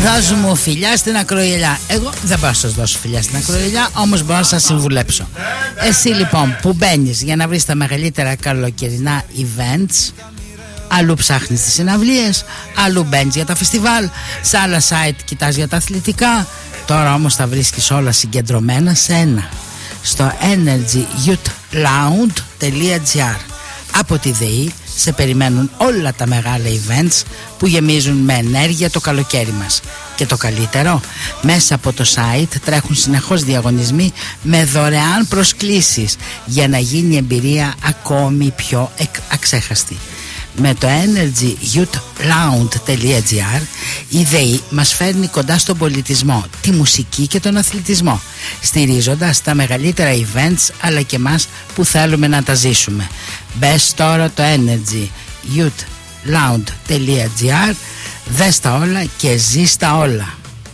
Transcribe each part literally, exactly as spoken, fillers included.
Δώσ' μου φιλιά στην ακροηλιά. Εγώ δεν πάω να σας δώσω φιλιά στην ακροηλιά, όμως μπορώ να σας συμβουλέψω. Εσύ λοιπόν που μπαίνεις για να βρεις τα μεγαλύτερα καλοκαιρινά events, αλλού ψάχνεις τις συναυλίες, αλλού μπαίνεις για τα φεστιβάλ, σε άλλα site κοιτάς για τα αθλητικά. Τώρα όμως τα βρίσκεις όλα συγκεντρωμένα σε ένα, στο energy youth lounge τελεία gr. Από τη ΔΕΗ σε περιμένουν όλα τα μεγάλα events που γεμίζουν με ενέργεια το καλοκαίρι μας. Και το καλύτερο, μέσα από το site τρέχουν συνεχώς διαγωνισμοί με δωρεάν προσκλήσεις για να γίνει η εμπειρία ακόμη πιο αξέχαστη. Με το energy youth lounge τελεία gr η ΔΕΗ μας φέρνει κοντά στον πολιτισμό, τη μουσική και τον αθλητισμό, στηρίζοντας τα μεγαλύτερα events αλλά και μας που θέλουμε να τα ζήσουμε. Μπες τώρα το energy youth lounge τελεία gr, δες τα όλα και ζεις τα όλα.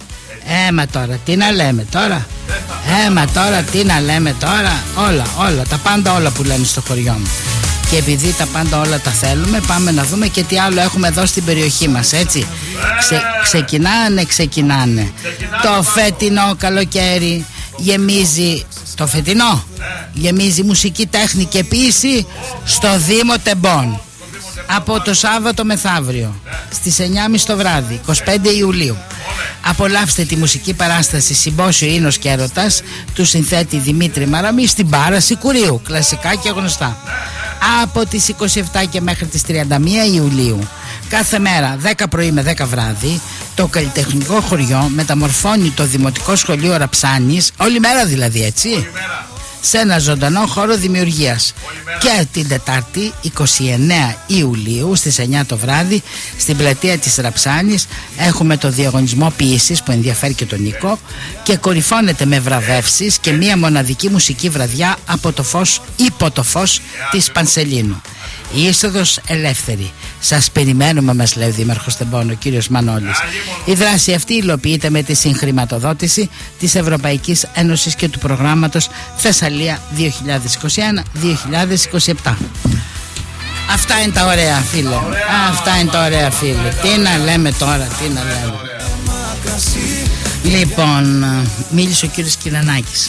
Έμα τώρα, τι να λέμε τώρα. Έμα τώρα, τι να λέμε τώρα. Όλα, όλα, τα πάντα όλα που λένε στο χωριό μου. Και επειδή τα πάντα όλα τα θέλουμε, πάμε να δούμε και τι άλλο έχουμε εδώ στην περιοχή μας, έτσι. Ξε, ξεκινάνε, ξεκινάνε. Το φετινό καλοκαίρι γεμίζει. Το φετινό γεμίζει μουσική, τέχνη και ποίηση στο Δήμο Τεμπών. Από το Σάββατο μεθαύριο στις εννιά και μισή το βράδυ, εικοστή πέμπτη Ιουλίου. Απολαύστε τη μουσική παράσταση Συμπόσιο Ίνος και Έρωτας του συνθέτη Δημήτρη Μαραμή στην Μπάρα Σικουρίου, κλασικά και γνωστά. Από τις είκοσι επτά και μέχρι τις τριάντα μία Ιουλίου, κάθε μέρα δέκα πρωί με δέκα βράδυ, το καλλιτεχνικό χωριό μεταμορφώνει το Δημοτικό Σχολείο Ραψάνης, όλη μέρα δηλαδή, έτσι, σε ένα ζωντανό χώρο δημιουργίας. Και την Τετάρτη εικοστή ενάτη Ιουλίου στις εννιά το βράδυ στην πλατεία της Ραψάνης έχουμε το διαγωνισμό ποιήσης που ενδιαφέρει και τον Νίκο και κορυφώνεται με βραβεύσεις και μία μοναδική μουσική βραδιά από το φως, υπό το φως της Πανσελίνου. Η είσοδος ελεύθερη. Σας περιμένουμε, μας λέει ο Δήμαρχος Τεμπών, ο κύριος Μανώλης. Η δράση αυτή υλοποιείται με τη συγχρηματοδότηση της Ευρωπαϊκής Ένωσης και του προγράμματος Θεσσαλία δύο χιλιάδες είκοσι ένα δύο χιλιάδες είκοσι επτά. Αυτά είναι τα ωραία, φίλε. Αυτά είναι τα ωραία, φίλε. Τι να λέμε τώρα, τι να λέμε. Λοιπόν, μίλησε ο κύριος Κυρανάκης.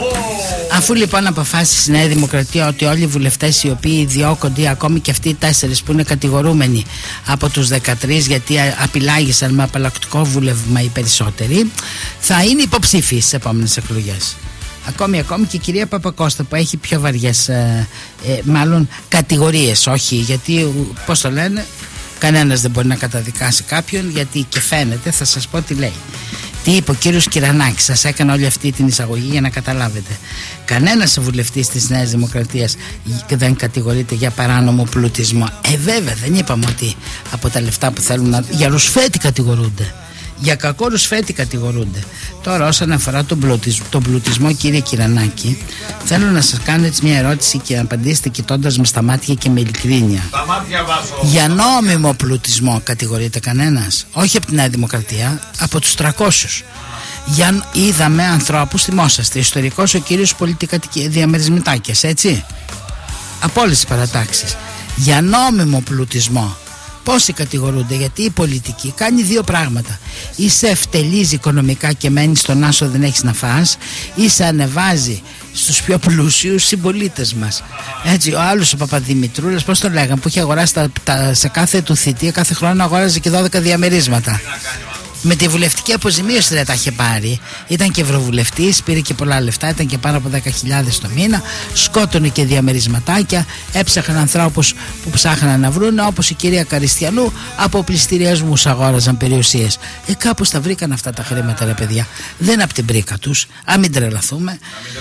Αφού λοιπόν αποφάσισε η Νέα Δημοκρατία ότι όλοι οι βουλευτές οι οποίοι διώκονται, ακόμη και αυτοί οι τέσσερις που είναι κατηγορούμενοι από τους δεκατρείς γιατί απειλάγησαν με απαλλακτικό βούλευμα οι περισσότεροι, θα είναι υποψήφιοι στις επόμενες εκλογές. Ακόμη, ακόμη και η κυρία Παπακώστα που έχει πιο βαριές ε, ε, μάλλον κατηγορίες, όχι γιατί, πώς το λένε, κανένας δεν μπορεί να καταδικάσει κάποιον, γιατί και φαίνεται, θα σας πω τι λέει. Τι είπε ο κύριος Κυρανάκης, σας έκανα όλη αυτή την εισαγωγή για να καταλάβετε. Κανένας βουλευτής της Νέας Δημοκρατίας δεν κατηγορείται για παράνομο πλουτισμό. Ε, βέβαια, δεν είπαμε ότι από τα λεφτά που θέλουν να. Για ρουσφέτη κατηγορούνται. Για κακό ρουσφέτη κατηγορούνται. Τώρα, όσον αφορά τον πλουτισμό, τον πλουτισμό, κύριε Κυρανάκη, θέλω να σας κάνω έτσι μια ερώτηση και να απαντήσετε κοιτώντας με στα μάτια και με ειλικρίνεια. Στα μάτια βάζω. Για νόμιμο πλουτισμό κατηγορείται κανένας? Όχι από τη Νέα Δημοκρατία, από τους τριακόσιους. Για, είδαμε ανθρώπους, θυμόσαστε, ιστορικός ο κύριος Πολιτικατική Διαμερισμητάκης, έτσι, από όλες τις παρατάξεις. Για νόμιμο πλουτισμό πόσοι κατηγορούνται? Γιατί η πολιτική κάνει δύο πράγματα. Ή σε ευτελίζει οικονομικά και μένει στον άσο, δεν έχεις να φας, ή σε ανεβάζει στους πιο πλούσιους συμπολίτες μας. Έτσι, ο άλλος ο Παπαδημητρούλας, πώς το λέγανε, που είχε αγοράσει τα, τα, σε κάθε του θητεία, κάθε χρόνο αγόραζε και δώδεκα διαμερίσματα. Με τη βουλευτική αποζημίωση δεν τα είχε πάρει. Ήταν και ευρωβουλευτής, πήρε και πολλά λεφτά, ήταν και πάνω από δέκα χιλιάδες το μήνα. Σκότωνε και διαμερισματάκια. Έψαχναν ανθρώπους που ψάχναν να βρουν, όπως η κυρία Καριστιανού, από πληστηριασμούς αγόραζαν περιουσίες. Ε, κάπως τα βρήκαν αυτά τα χρήματα, ρε παιδιά. Δεν από την πρίκα τους. Αν μην τρελαθούμε.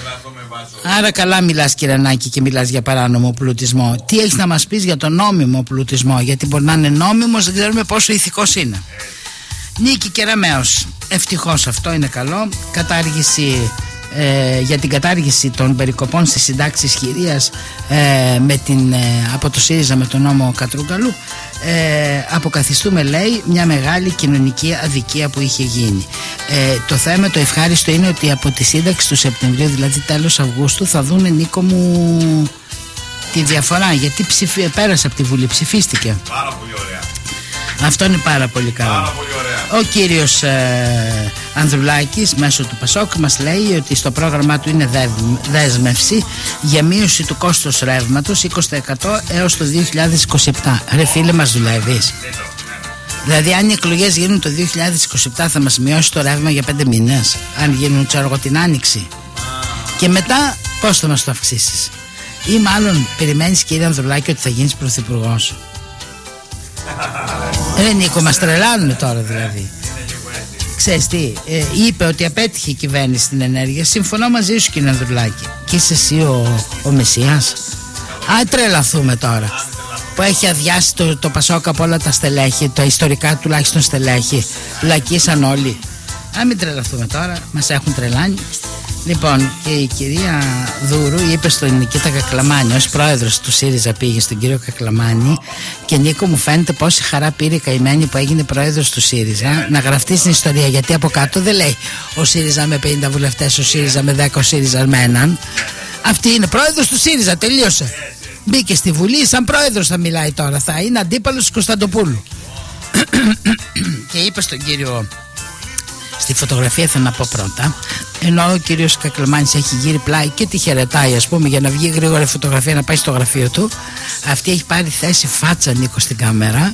Άρα, καλά μιλάς, Κυρανάκη, και μιλάς για παράνομο πλουτισμό. Τι έχεις να μας πεις για τον νόμιμο πλουτισμό? Γιατί μπορεί να είναι νόμιμος, δεν ξέρουμε πόσο ηθικός είναι. Νίκη Κεραμέως, ευτυχώς αυτό είναι καλό. Κατάργηση, ε, για την κατάργηση των περικοπών στις συντάξεις χειρίας ε, με την, ε, από το ΣΥΡΙΖΑ με τον νόμο Κατρούγκαλου, ε, αποκαθιστούμε, λέει, μια μεγάλη κοινωνική αδικία που είχε γίνει. Ε, το θέμα, το ευχάριστο είναι ότι από τη σύνταξη του Σεπτεμβρίου, δηλαδή τέλος Αυγούστου, θα δούνε, Νίκο μου, τη διαφορά, γιατί ψηφί, πέρασε από τη Βουλή, ψηφίστηκε. Πάρα πολύ ωραία. Αυτό είναι πάρα πολύ καλό. Πάρα πολύ ωραία. Ο κύριος ε, Ανδρουλάκης μέσω του Πασόκ μας λέει ότι στο πρόγραμμά του είναι δέσμευση για μείωση του κόστος ρεύματος είκοσι τοις εκατό έως το δύο χιλιάδες είκοσι επτά. Ρε φίλε, μας δουλεύεις? Δηλαδή αν οι εκλογές γίνουν το δύο χιλιάδες είκοσι επτά θα μας μειώσει το ρεύμα για πέντε μήνες? Αν γίνουν ξέρω την άνοιξη? Και μετά πώς θα μας το αυξήσεις? Ή μάλλον περιμένεις, κύριε Ανδρουλάκη, ότι θα γίνεις πρωθυπουργός? Ρε Νίκο, μας τρελάνουν τώρα δηλαδή. Ξέρεις τι, ε, είπε ότι απέτυχε η κυβέρνηση στην ενέργεια. Συμφωνώ μαζί σου, κύριε Ανδρουλάκη. Και είσαι εσύ ο, ο Μεσσίας? Α, τρελαθούμε τώρα που έχει αδειάσει το, το Πασόκ από όλα τα στελέχη, τα ιστορικά τουλάχιστον στελέχη. Λακίσαν όλοι. Α, μην τρελαθούμε τώρα, μας έχουν τρελάνει. Λοιπόν, και η κυρία Δούρου είπε στον Νικήτα Κακλαμάνη, ως πρόεδρος του ΣΥΡΙΖΑ πήγε στον κύριο Κακλαμάνη, και Νίκο, μου φαίνεται πόση χαρά πήρε η καημένη που έγινε πρόεδρος του ΣΥΡΙΖΑ να γραφτεί στην ιστορία, γιατί από κάτω δεν λέει ο ΣΥΡΙΖΑ με πενήντα βουλευτές, ο ΣΥΡΙΖΑ με δέκα, ο ΣΥΡΙΖΑ με έναν. Αυτή είναι πρόεδρος του ΣΥΡΙΖΑ, τελείωσε. Μπήκε στη Βουλή, σαν πρόεδρος θα μιλάει τώρα, θα είναι αντίπαλος του Κωνσταντοπούλου. Και είπε στον κύριο, στη φωτογραφία θέλω να πω πρώτα, ενώ ο κύριος Κακλαμάνης έχει γύρει πλάι και τη χαιρετάει, ας πούμε, για να βγει γρήγορα η φωτογραφία να πάει στο γραφείο του, αυτή έχει πάρει θέση φάτσα, Νίκο, στην κάμερα.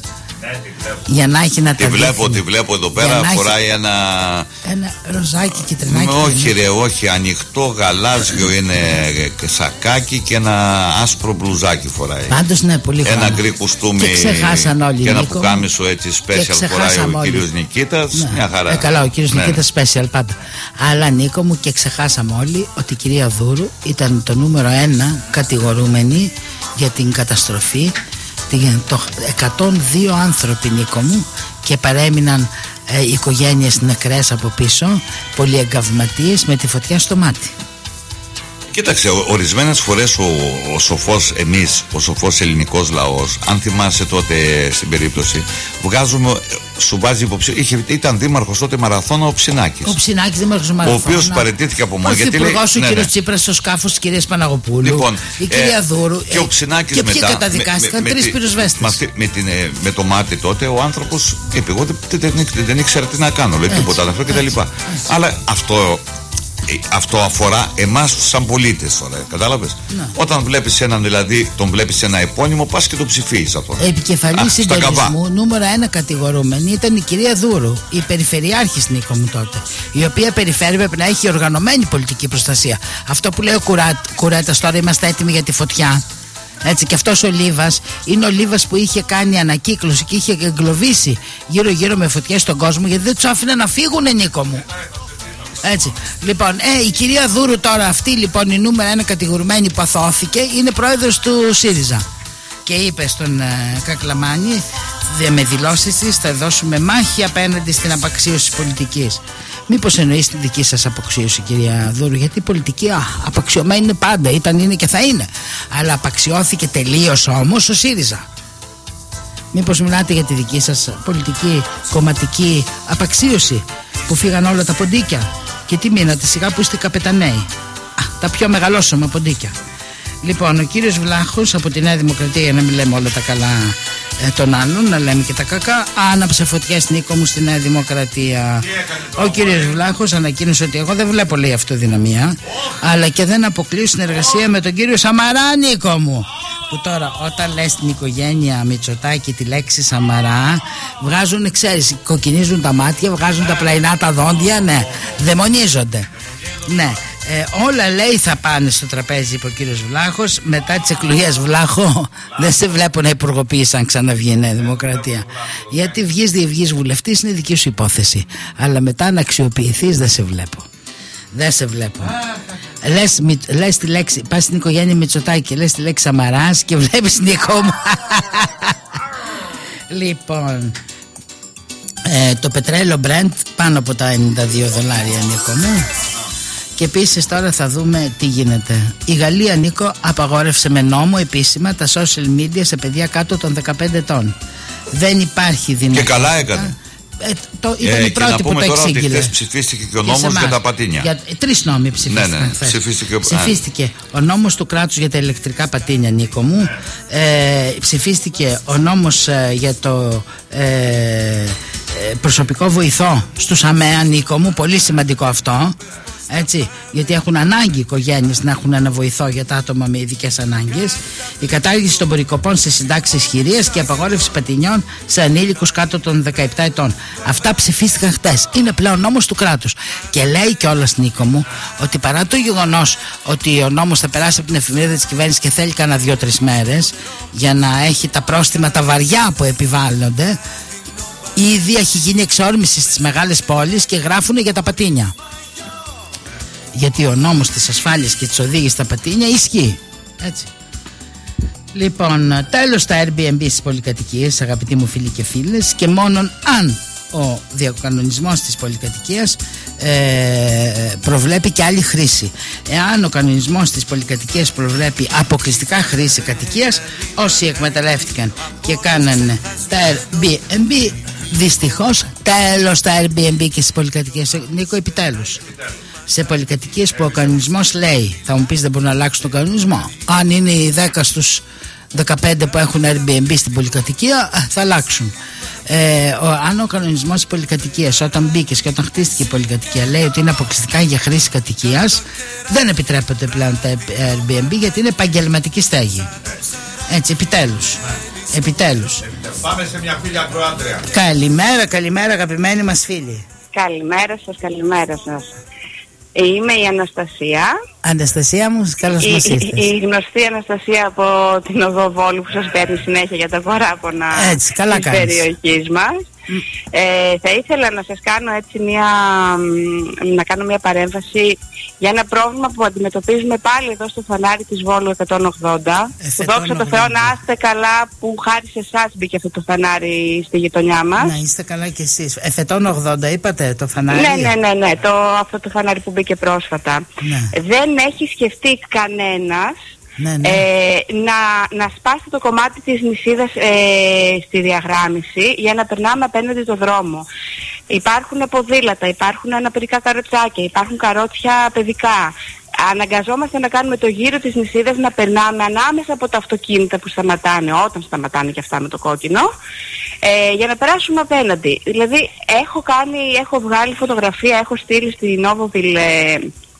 Για να έχει να τη τα βλέπω, δείχνει. τη βλέπω εδώ πέρα, φοράει έχει... ένα... ένα ροζάκι κυτρινάκι. Όχι ρε, όχι, ανοιχτό γαλάζιο είναι σακάκι και ένα άσπρο μπλουζάκι φοράει. Πάντως ναι, πολύ ένα χρόνο. γκρι κουστούμι και ξεχάσαν όλοι, και ένα Νίκο, πουκάμισο έτσι special φοράει ο όλοι. κύριος Νικήτας, ναι. Μια χαρά. Ε, καλά, ο κύριος ναι. Νικήτας special πάντα. Αλλά Νίκο μου, και ξεχάσαμε όλοι ότι η κυρία Δούρου ήταν το νούμερο ένα κατηγορούμενη για την καταστροφή. Το εκατόν δύο άνθρωποι, Νίκο μου, και παρέμειναν ε, οικογένειες νεκρές από πίσω, πολυεγκαυματίες με τη φωτιά στο μάτι. Κοίταξε, ορισμένες φορές ο, ο σοφός, εμείς, ο σοφός ελληνικός λαός, αν θυμάσαι τότε στην περίπτωση, βγάζουμε, σου βάζει υποψήφιο. Ήταν δήμαρχος τότε Μαραθώνα ο Ψινάκης. Ο Ψινάκης, δήμαρχος Μαραθώνα. Ο οποίος παραιτήθηκε από μόνο. Ο υφυπουργός ο ναι, κύριος ναι. Τσίπρας στο σκάφος της κυρίας Παναγοπούλου. Λοιπόν, η κυρία ε, Δούρου. Και ο Ψινάκης και μετά. Και ποιοι καταδικάστηκαν? Με, με, τρεις πυροσβέστες. Με, με, με, με το μάτι τότε ο άνθρωπος είπε: εγώ δεν, δεν, δεν, δεν ήξερα τι να κάνω. Λέει τίποτα άλλο κτλ. Αλλά αυτό. Αυτό αφορά εμάς σαν πολίτες τώρα, κατάλαβες. Ναι. Όταν βλέπεις έναν, δηλαδή, τον βλέπεις ένα επώνυμο, πας και το ψηφίσεις αυτό. Επικεφαλής συντονισμού, νούμερο ένα κατηγορούμενη ήταν η κυρία Δούρου, η περιφερειάρχης, Νίκο μου, τότε. Η οποία περιφέρεια πρέπει να έχει οργανωμένη πολιτική προστασία. Αυτό που λέει ο Κουρά, Κουρέτας, τώρα είμαστε έτοιμοι για τη φωτιά. Έτσι, και αυτός ο Λίβας είναι ο Λίβας που είχε κάνει ανακύκλωση και είχε εγκλωβίσει γύρω-γύρω με φωτιές στον κόσμο, γιατί δεν τους άφηνε να φύγουνε, Νίκο μου. Έτσι. Λοιπόν, ε, η κυρία Δούρου τώρα, αυτή λοιπόν η νούμερα ένα κατηγορουμένη που αθώθηκε, είναι πρόεδρος του ΣΥΡΙΖΑ. Και είπε στον ε, Κακλαμάνη, με δηλώσεις της, θα δώσουμε μάχη απέναντι στην απαξίωση της πολιτικής. Μήπως εννοείς την δική σας απαξίωση, κυρία Δούρου? Γιατί η πολιτική α, απαξιωμένη είναι πάντα, ήταν, είναι και θα είναι. Αλλά απαξιώθηκε τελείως όμως ο ΣΥΡΙΖΑ. Μήπως μιλάτε για τη δική σας πολιτική κομματική απαξίωση, που φύγαν όλα τα ποντίκια? Και τι μείνατε σιγά που είστε καπεταναίοι? Α, τα πιο μεγαλόσωμα ποντίκια. Λοιπόν, ο κύριος Βλάχος από τη Νέα Δημοκρατία, για να μην λέμε όλα τα καλά ε, των άλλων, να λέμε και τα κακά, άναψε φωτιές, Νίκο μου, στη Νέα Δημοκρατία. Ο κύριος Βλάχος ανακοίνωσε ότι εγώ δεν βλέπω, λέει, αυτοδυναμία, αλλά και δεν αποκλείω συνεργασία με τον κύριο Σαμαρά, Νίκο μου. Που τώρα όταν λες στην οικογένεια Μητσοτάκη τη λέξη Σαμαρά, βγάζουν, ξέρεις, κοκκινίζουν τα μάτια, βγάζουν τα πλαϊνά τα δόντια, ναι, δαιμονίζονται. Ναι, ε, όλα, λέει, θα πάνε στο τραπέζι, είπε ο κύριος Βλάχος. Μετά τις εκλογές, Βλάχο, δεν σε βλέπω να υπουργοποιείς αν ξαναβγεί η Νέα Δημοκρατία. Γιατί βγεις διευγείς βουλευτής είναι δική σου υπόθεση, αλλά μετά να αξιοποιηθείς δεν σε βλέπω. Δεν σε βλέπω. Λες, μη, λες τη λέξη, πας στην οικογένεια Μητσοτάκη και λες τη λέξη Σαμαράς και βλέπεις, Νίκο μου. Λοιπόν, ε, το πετρέλαιο Brent πάνω από τα ενενήντα δύο δολάρια, Νίκο μου. Και επίσης τώρα θα δούμε τι γίνεται. Η Γαλλία, Νίκο, απαγόρευσε με νόμο επίσημα τα social media σε παιδιά κάτω των δεκαπέντε ετών. Δεν υπάρχει δυνατότητα. Και καλά έκανε. Ε, το, ήταν ε, η πρώτη που το εξήγηλε. Και να πούμε τώρα ότι χθες ψηφίστηκε και ο νόμος και για τα πατίνια. Για, τρεις νόμοι ψηφίστηκαν. Ναι, ναι, ψηφίστηκε, ψηφίστηκε ο νόμος του κράτους για τα ηλεκτρικά πατίνια, Νίκο μου. Ε, ψηφίστηκε ο νόμος ε, για το... Ε, προσωπικό βοηθό στους ΑΜΕΑ, Νίκο μου, πολύ σημαντικό αυτό. Έτσι, γιατί έχουν ανάγκη οι οικογένειες να έχουν ένα βοηθό για τα άτομα με ειδικές ανάγκες. Η κατάργηση των περικοπών σε συντάξεις χειρίας και η απαγόρευση πατηνιών σε ανήλικους κάτω των δεκαεπτά ετών. Αυτά ψηφίστηκαν χτες. Είναι πλέον νόμος του κράτους. Και λέει κιόλας, Νίκο μου, ότι παρά το γεγονός ότι ο νόμος θα περάσει από την εφημερίδα της κυβέρνησης και θέλει κανένα δύο-τρεις μέρες για να έχει τα πρόστιμα τα βαριά που επιβάλλονται, ήδη έχει γίνει εξόρμηση στις μεγάλες πόλεις και γράφουν για τα πατίνια. Γιατί ο νόμος της ασφάλειας και της οδήγησης στα πατίνια ισχύει. Έτσι. Λοιπόν, τέλος τα Airbnb στις πολυκατοικίες, αγαπητοί μου φίλοι και φίλες, και μόνον αν ο διακανονισμός της πολυκατοικίας ε, προβλέπει και άλλη χρήση. Εάν ο κανονισμός της πολυκατοικίας προβλέπει αποκλειστικά χρήση κατοικίας, όσοι εκμεταλλεύτηκαν και κάνανε τα Airbnb, δυστυχώς τέλος τα Airbnb και στις πολυκατοικίες. Νίκο, επιτέλους. Σε πολυκατοικίες που ο κανονισμός λέει, θα μου πεις δεν μπορούν να αλλάξουν τον κανονισμό. Αν είναι οι δέκα στους δεκαπέντε που έχουν Airbnb στην πολυκατοικία, θα αλλάξουν. Ε, ο, αν ο κανονισμός της πολυκατοικίας όταν μπήκε και όταν χτίστηκε η πολυκατοικία λέει ότι είναι αποκλειστικά για χρήση κατοικίας, δεν επιτρέπεται πλέον τα Airbnb γιατί είναι επαγγελματική στέγη. Έτσι, επιτέλους. Επιτέλους. Πάμε σε μια φίλη ακροάτρια. Καλημέρα, καλημέρα αγαπημένοι μας φίλοι. Καλημέρα σας, καλημέρα σας. Είμαι η Αναστασία. Αναστασία μου, καλώς μας ήρθες. Η, η γνωστή Αναστασία από την Οδό Βόλου που σας παίρνει συνέχεια για τα παράπονα έτσι, καλά της περιοχής μας. Mm. Ε, θα ήθελα να σας κάνω έτσι μια, να κάνω μια παρέμβαση για ένα πρόβλημα που αντιμετωπίζουμε πάλι εδώ στο φανάρι της Βόλου εκατόν ογδόντα. Που δόξα τω Θεώ να είστε καλά που χάρη σε εσάς μπήκε αυτό το φανάρι στη γειτονιά μας. Να είστε καλά κι εσείς. Εφετών ογδόντα είπατε το φανάρι. Ναι, ναι, ναι, ναι, το, αυτό το φανάρι που μπήκε πρόσφατα. Ναι. Δεν έχει σκεφτεί κανένας ναι, ναι. Ε, να, να σπάσει το κομμάτι της νησίδας ε, στη διαγράμμιση για να περνάμε απέναντι το δρόμο. Υπάρχουν ποδήλατα, υπάρχουν αναπηρικά καροτσάκια, υπάρχουν καρότσια παιδικά. Αναγκαζόμαστε να κάνουμε το γύρο της νησίδας, να περνάμε ανάμεσα από τα αυτοκίνητα που σταματάνε, όταν σταματάνε και αυτά με το κόκκινο, ε, για να περάσουμε απέναντι. Δηλαδή έχω κάνει, έχω βγάλει φωτογραφία, έχω στείλει στην Νόβοβιλ ε,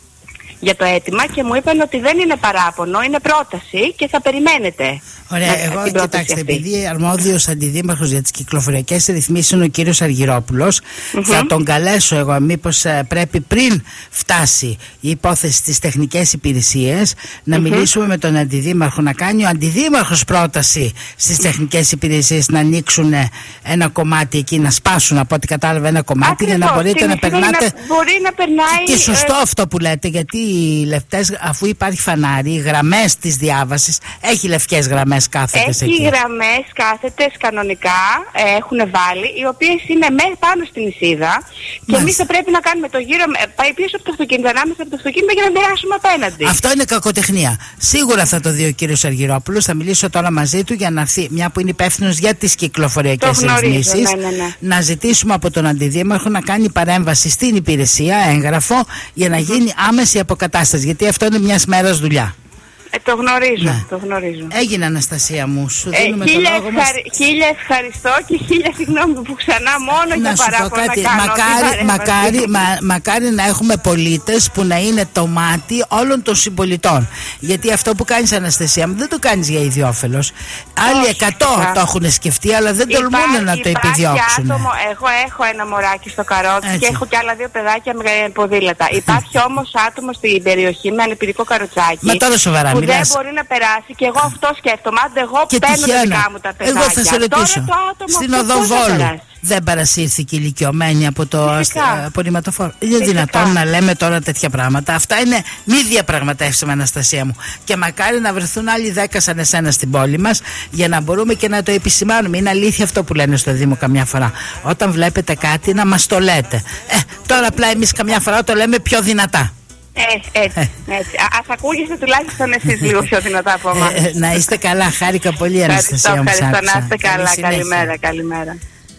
για το αίτημα και μου είπαν ότι δεν είναι παράπονο, είναι πρόταση και θα περιμένετε. Ωραία, να, εγώ κοιτάξτε, αυτή. Επειδή αρμόδιος αντιδήμαρχος για τις κυκλοφοριακές ρυθμίσεις είναι ο κύριος Αργυρόπουλος, mm-hmm. θα τον καλέσω εγώ μήπως ε, πρέπει πριν φτάσει η υπόθεση στις τεχνικές υπηρεσίες να mm-hmm. μιλήσουμε με τον αντιδήμαρχο, να κάνει ο αντιδήμαρχος πρόταση στις τεχνικές υπηρεσίες να ανοίξουν ένα κομμάτι εκεί, να σπάσουν από ό,τι κατάλαβα ένα κομμάτι. Ακριβώς, για να μπορείτε να περνάτε. Να, μπορεί να περνάει. Και σωστό ε... αυτό που λέτε, γιατί οι λεπτές, αφού υπάρχει φανάρι, οι γραμμές της διάβασης, έχει λευκές γραμμές. Έχει γραμμές κάθετες κανονικά, ε, έχουν βάλει, οι οποίες είναι με, πάνω στην νησίδα και εμείς θα πρέπει να κάνουμε το γύρο, πάει πίσω από το αυτοκίνητο, ανάμεσα από το αυτοκίνητο για να περάσουμε απέναντι. Αυτό είναι κακοτεχνία. Σίγουρα θα το δει ο κύριος Αργυρόπουλος, θα μιλήσω τώρα μαζί του για να έρθει, μια που είναι υπεύθυνος για τις κυκλοφοριακές ρυθμίσεις, ναι, ναι, ναι. να ζητήσουμε από τον αντιδήμαρχο να κάνει παρέμβαση στην υπηρεσία, έγγραφο, για να γίνει άμεση αποκατάσταση, γιατί αυτό είναι μιας μέρας δουλειά. Ε, το γνωρίζω, ναι. το γνωρίζω. Έγινε, Αναστασία μου, σου δίνουμε ε, χίλια το λόγο μας. Χίλια ευχαριστώ και χίλια συγγνώμη που ξανά μόνο να για παράπονα να κάνω. Μακάρι, μακάρι, μα, μακάρι να έχουμε πολίτες που να είναι το μάτι όλων των συμπολιτών. Γιατί αυτό που κάνεις, Αναστασία μου, δεν το κάνεις για ιδιόφελος. Άλλοι εκατό το έχουν σκεφτεί, αλλά δεν τολμούν να το επιδιώξουν. Άτομο, εγώ έχω ένα μωράκι στο καρότσι έτσι. Και έχω και άλλα δύο παιδάκια με ποδήλατα. Υπάρχει όμως άτομο στην περιοχή με ανεπηρικό καροτσάκι. Μα τώρα σοβαρά. Που δεν μπορεί να περάσει και εγώ αυτό σκέφτομαι. Άντε εγώ και παίρνω τα δικά μου τα παιδάκια. Εγώ θα σε ρωτήσω. Στην Οδό Βόλου δεν παρασύρθηκε ηλικιωμένη από το απορριμματοφόρο. Είναι δυνατόν να λέμε τώρα τέτοια πράγματα? Αυτά είναι μη διαπραγματεύσιμα, Αναστασία μου. Και μακάρι να βρεθούν άλλοι δέκα σαν εσένα στην πόλη μας για να μπορούμε και να το επισημάνουμε. Είναι αλήθεια αυτό που λένε στο Δήμο καμιά φορά. Όταν βλέπετε κάτι να μας το λέτε. Ε, τώρα απλά εμείς καμιά φορά το λέμε πιο δυνατά. Ε, έτσι, έτσι. Ας ακούγεστε τουλάχιστον εσείς λίγο πιο δυνατά από εμάς. Ε, να είστε καλά, χάρηκα πολύ, Αναστασία μου. Ευχαριστώ, να είστε καλά, καλημέρα, καλημέρα.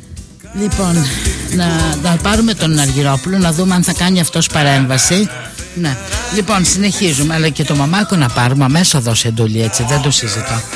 Λοιπόν, να, να πάρουμε τον Αργυρόπουλο, να δούμε αν θα κάνει αυτός παρέμβαση. Ναι. Λοιπόν, συνεχίζουμε, αλλά και το μαμάκο να πάρουμε, αμέσως δώσει εντολή, έτσι, δεν το συζητώ.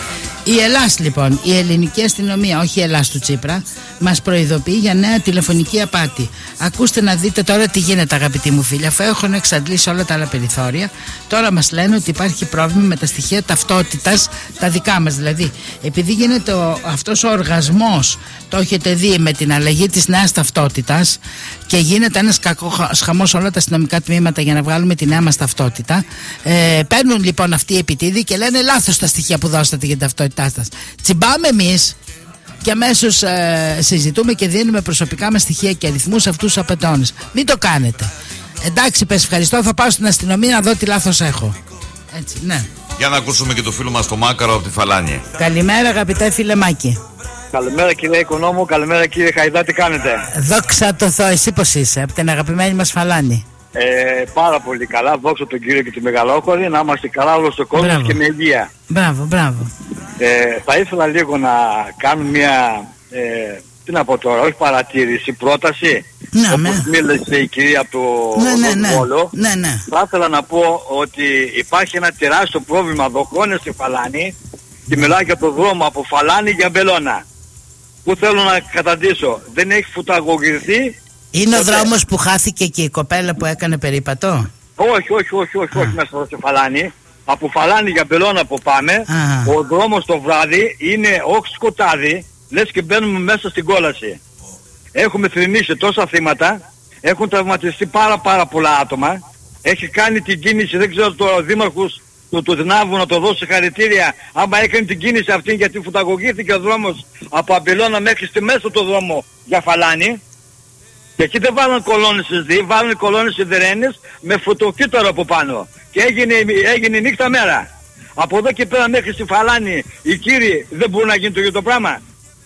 Η Ελλάς λοιπόν, η ελληνική αστυνομία, όχι η Ελλάς του Τσίπρα, μας προειδοποιεί για νέα τηλεφωνική απάτη. Ακούστε να δείτε τώρα τι γίνεται, αγαπητοί μου φίλοι. Αφού έχουν εξαντλήσει όλα τα άλλα περιθώρια, τώρα μας λένε ότι υπάρχει πρόβλημα με τα στοιχεία ταυτότητας, τα δικά μας δηλαδή. Επειδή γίνεται ο, αυτός ο οργασμός, το έχετε δει, με την αλλαγή της νέας ταυτότητας, και γίνεται ένας κακός χαμός όλα τα αστυνομικά τμήματα για να βγάλουμε τη νέα μας ταυτότητα. Ε, παίρνουν λοιπόν αυτοί οι επιτίδοι και λένε λάθος τα στοιχεία που δώσατε για την ταυτότητά σας. Τσιμπάμε εμείς και αμέσως ε, συζητούμε και δίνουμε προσωπικά μας στοιχεία και αριθμούς αυτούς τους απαιτώνες. Μην το κάνετε. Εντάξει, πες ευχαριστώ, θα πάω στην αστυνομία να δω τι λάθος έχω. Έτσι, ναι. Για να ακούσουμε και το φίλο μας το Μάκαρο από τη Φαλάνη. Καλημέρα, αγαπητέ φίλε Μάκη. Καλημέρα κύριε Οικονόμου, καλημέρα κύριε Χαϊδά, τι κάνετε? Δόξα τω Θεώ, εσύ πως είσαι, από την αγαπημένη μας Φαλάνη? Ε, πάρα πολύ καλά, δόξα τον κύριο και τη Μεγαλόχωρη, να είμαστε καλά όλος ο κόσμος και με υγεία. Μπράβο, μπράβο. Ε, θα ήθελα λίγο να κάνω μια, ε, τι να πω τώρα, όχι παρατήρηση, πρόταση. Ναι, όπως ναι. μίλησε η κυρία από το ναι, ναι, ναι. Βόλο. Ναι, ναι. Θα ήθελα να πω ότι υπάρχει ένα τεράστιο πρόβλημα δοκόνες στη Φαλάνη και μιλάω για το δρόμο από Φαλάνη για Μπελώνα. Που θέλω να καταντήσω, δεν έχει φουταγωγηθεί. Είναι ποτέ. ο δρόμος που χάθηκε και η κοπέλα που έκανε περίπατο? Όχι, όχι, όχι, όχι, όχι μέσα στο Φαλάνη. Από Φαλάνη για Μπελώνα που πάμε, Α. ο δρόμος το βράδυ είναι όχι σκοτάδι, λες και μπαίνουμε μέσα στην κόλαση. Έχουμε θρηνήσει τόσα θύματα, έχουν τραυματιστεί πάρα πάρα πολλά άτομα. Έχει κάνει την κίνηση, δεν ξέρω το δήμαρχος του, του Δνάβου να το δώσει χαρητήρια, άμα έκανε την κίνηση αυτή, γιατί φουταγωγήθηκε ο δρόμος από Αμπελώνα μέχρι στη μέσα του δρόμο για Φαλάνη. Και εκεί δεν βάλουν κολόνες εσδί, βάλουν κολόνες σιδερένες με φωτοκύτταρο από πάνω. Και έγινε, έγινε νύχτα μέρα. Από εδώ και πέρα μέχρι στη Φαλάνη οι κύριοι δεν μπορούν να γίνει το ίδιο το πράγμα.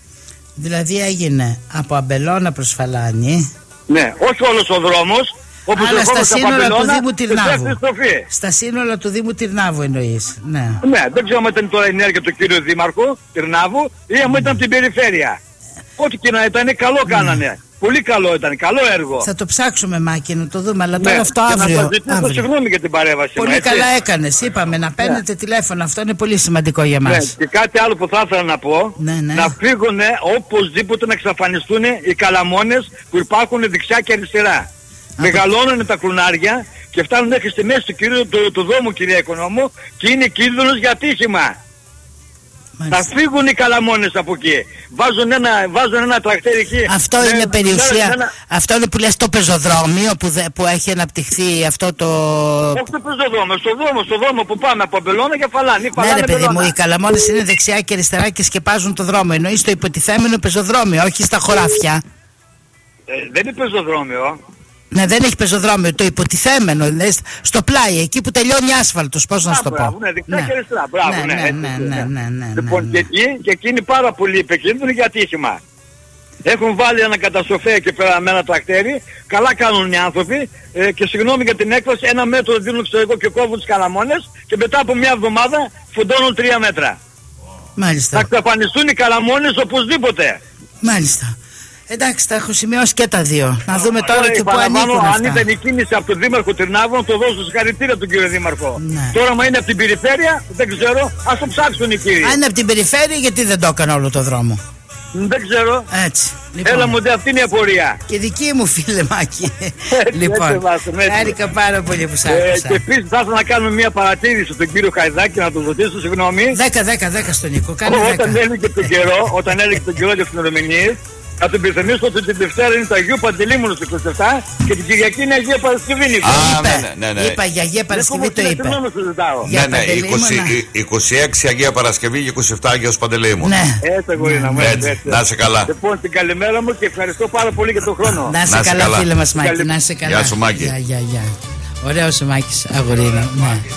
Δηλαδή έγινε από Αμπελώνα προς Φαλάνη. Ναι, όχι όλος ο δρόμος. Όπως αλλά στα σύνορα του Δήμου Τυρνάβου. Στα σύνορα του Δήμου Τυρνάβου εννοείς. Ναι. Ναι, δεν ξέρω αν ήταν τώρα η ενέργεια του κύριου Δήμαρχου Τυρνάβου ή αν ήταν την περιφέρεια. Ό,τι και να ήταν, καλό κάνανε. Ναι. Πολύ καλό ήταν, καλό έργο. Θα το ψάξουμε, Μάκη, να το δούμε, αλλά τώρα ναι, αυτό και αύριο. Να σας ζητήσω συγγνώμη για την παρέμβαση. Πολύ μα, καλά έκανες, είπαμε να παίρνετε ναι. τηλέφωνο, αυτό είναι πολύ σημαντικό για μας. Ναι, και κάτι άλλο που θα ήθελα να πω, ναι, ναι. να φύγουν οπωσδήποτε να εξαφανιστούν οι καλαμόνες που υπάρχουν δεξιά και αριστερά. Μεγαλώνουν τα κλουνάρια και φτάνουν μέχρι στη μέση του, κυρίου, του, του δρόμου, κυρία Οικονόμου, και είναι κίνδυνος για ατύχημα. Μάλιστα. Θα φύγουν οι καλαμόνες από εκεί. Βάζουν ένα, βάζουν ένα τρακτέρι εκεί. Αυτό ε, είναι περιουσία. Ένα... Αυτό είναι που λες το πεζοδρόμιο που, δε, που έχει αναπτυχθεί αυτό το... Όχι το πεζοδρόμιο, στο δρόμο, στο δρόμο που πάμε από Αμπελώνα και Φαλάνη. Ναι ρε παιδί μου, οι καλαμόνες είναι δεξιά και αριστερά και σκεπάζουν το δρόμο. Εννοείς το υποτιθέμενο πεζοδρόμιο, όχι στα χωράφια. Ε, δεν είναι πεζοδρόμιο. Ναι, δεν έχει πεζοδρόμιο, το υποτιθέμενο, είναι στο πλάι, εκεί που τελειώνει άσφαλτος, πώς να σου το πω. Ναι, δεξιά και αριστερά, μπράβο, ναι, ναι, ναι, ναι, ναι. Λοιπόν, και εκεί, και εκεί είναι πάρα πολύ επικίνδυνο για ατύχημα. Έχουν βάλει ένα καταστροφέα εκεί πέρα με ένα τρακτέρι, καλά κάνουν οι άνθρωποι, ε, και συγγνώμη για την έκφραση, ένα μέτρο δίνουν εξωτερικό και κόβουν τις καλαμόνες και μετά από μια εβδομάδα φουντώνουν τρία μέτρα. Μάλιστα. Θα εξαφανιστούν οι καλαμόνες οπωσδήποτε. Μάλιστα. Εντάξει, τα έχω σημειώσει και τα δύο. Να δούμε τώρα Άρα, και πού ανήκουν αυτά. Αν ήταν η κίνηση από τον Δήμαρχο Τυρνάβου, να το δώσω συγχαρητήρια του κύριο Δήμαρχο. Ναι. Τώρα, μα είναι από την περιφέρεια, δεν ξέρω, ας το ψάξουν οι κύριοι. Αν είναι από την περιφέρεια, γιατί δεν το έκανα όλο το δρόμο. Δεν ξέρω. Έτσι. Λοιπόν. Έλα μου, αυτή είναι η απορία. Και δική μου, φίλε Μάκη. Λοιπόν, χάρηκα πάρα πολύ που σ' άκουσα. Ε, και επίσης θα ήθελα να κάνουμε μια παρατήρηση στον κύριο Χαϊδάκη, να του ρωτήσω, συγγνώμη. δέκα δέκα δέκα στον Νίκο. Κάνε όταν έλεγε τον καιρό, όταν έλεγε τον καιρό για τις ημερομηνίες, να τον υπενθυμίσω ότι την Δευτέρα είναι το Αγίου Παντελήμωνος είκοσι επτά και την Κυριακή είναι Αγία Παρασκευή. Α, ναι, ναι, ναι. Είπα για Αγία Παρασκευή, το είπε. Ναι, ναι, είκοσι έξι Αγία Παρασκευή και είκοσι επτά Αγίος Παντελήμων. Ναι. Έτσι, αγορίνα μου. Να είσαι καλά. Λοιπόν, την καλημέρα μου και ευχαριστώ πάρα πολύ για τον χρόνο. Να είσαι καλά, φίλε μας Μάκη. Να είσαι καλά. Γεια σου, Μάκη. Ωραίος ο Μάκης, αγορίνα.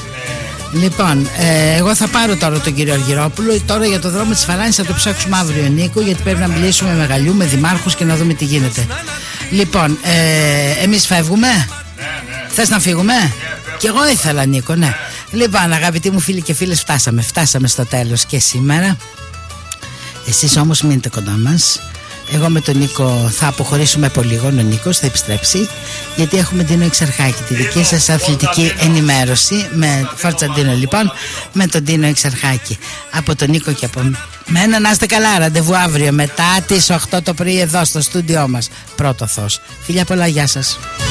Λοιπόν, ε, εγώ θα πάρω τώρα τον κύριο Αργυρόπουλο. Τώρα για το δρόμο της Φαλάνης θα το ψάξουμε αύριο, Νίκο, γιατί πρέπει να μιλήσουμε με μεγαλειού, με δημάρχους και να δούμε τι γίνεται. Λοιπόν, ε, εμείς φεύγουμε. Ναι, ναι. Θες να φύγουμε? Ναι, και εγώ ήθελα, Νίκο, ναι. Λοιπόν, αγαπητοί μου φίλοι και φίλες, φτάσαμε. Φτάσαμε στο τέλος και σήμερα. Εσείς όμως μείνετε κοντά μας. Εγώ με τον Νίκο θα αποχωρήσουμε από λίγο. Ο Νίκος θα επιστρέψει, γιατί έχουμε Ντίνο Εξαρχάκη, τη δική σας αθλητική ενημέρωση. Με Φόρτσα Ντίνο λοιπόν, με τον Ντίνο Εξαρχάκη. Από τον Νίκο και από μένα να είστε καλά. Ραντεβού αύριο μετά τις οκτώ το πρωί εδώ στο στούντιό μας. Πρώτο Θος. Φιλιά πολλά, γεια σας.